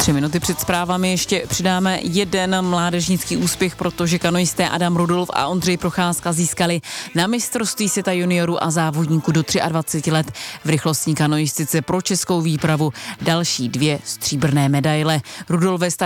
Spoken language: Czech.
3 minuty před zprávami ještě přidáme jeden mládežnický úspěch, protože kanoisté Adam Rudolf a Ondřej Procházka získali na mistrovství světa juniorů a závodníků do 23 let v rychlostní kanoistice pro českou výpravu další 2 stříbrné medaile. Rudolf ve